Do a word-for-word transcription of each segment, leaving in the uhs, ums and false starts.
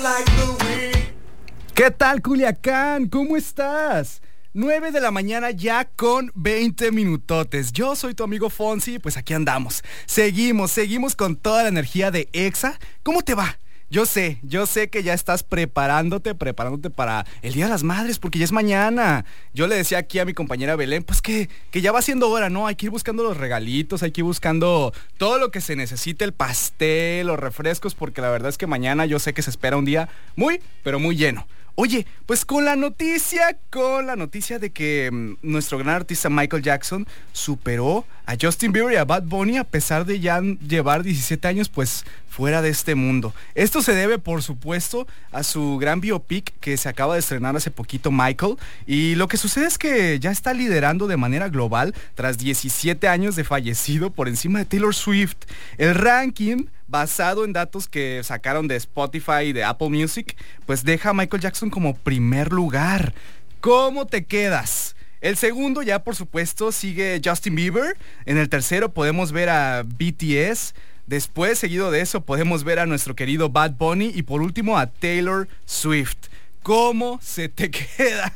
¿Qué tal, Culiacán? ¿Cómo estás? nueve de la mañana ya con veinte minutotes. Yo soy tu amigo Fonsi, pues aquí andamos. Seguimos, seguimos con toda la energía de Exa. ¿Cómo te va? Yo sé, yo sé que ya estás preparándote, preparándote para el Día de las Madres, porque ya es mañana. Yo le decía aquí a mi compañera Belén, pues que, que ya va siendo hora, ¿no? Hay que ir buscando los regalitos, hay que ir buscando todo lo que se necesite, el pastel, los refrescos, porque la verdad es que mañana yo sé que se espera un día muy, pero muy lleno. Oye, pues con la noticia, con la noticia de que mmm, nuestro gran artista Michael Jackson superó a Justin Bieber y a Bad Bunny a pesar de ya llevar diecisiete años pues fuera de este mundo. Esto se debe, por supuesto, a su gran biopic que se acaba de estrenar hace poquito, Michael, y lo que sucede es que ya está liderando de manera global tras diecisiete años de fallecido por encima de Taylor Swift. El ranking, basado en datos que sacaron de Spotify y de Apple Music, pues deja a Michael Jackson como primer lugar. ¿Cómo te quedas? El segundo ya, por supuesto, sigue Justin Bieber. En el tercero podemos ver a B T S. Después, seguido de eso, podemos ver a nuestro querido Bad Bunny. Y por último, a Taylor Swift. ¿Cómo se te queda?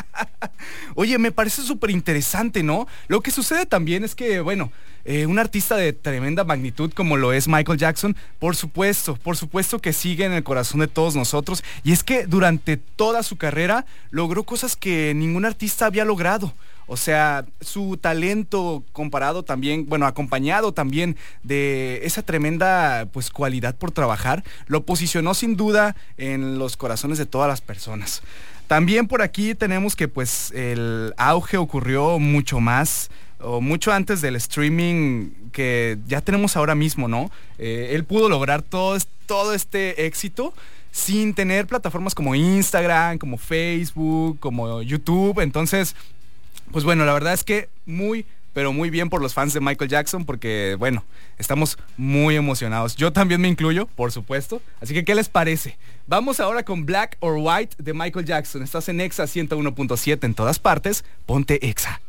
Oye, me parece súper interesante, ¿no? Lo que sucede también es que, bueno, eh, un artista de tremenda magnitud como lo es Michael Jackson, por supuesto, por supuesto que sigue en el corazón de todos nosotros. Y es que durante toda su carrera logró cosas que ningún artista había logrado. O sea, su talento comparado también, bueno, acompañado también de esa tremenda, pues, cualidad por trabajar, lo posicionó sin duda en los corazones de todas las personas. También por aquí tenemos que, pues, el auge ocurrió mucho más, o mucho antes del streaming que ya tenemos ahora mismo, ¿no? Eh, él pudo lograr todo, todo este éxito sin tener plataformas como Instagram, como Facebook, como YouTube. Entonces, pues bueno, la verdad es que muy, pero muy bien por los fans de Michael Jackson, porque, bueno, estamos muy emocionados. Yo también me incluyo, por supuesto. Así que, ¿qué les parece? Vamos ahora con Black or White de Michael Jackson. Estás en Exa ciento uno punto siete en todas partes. Ponte Exa.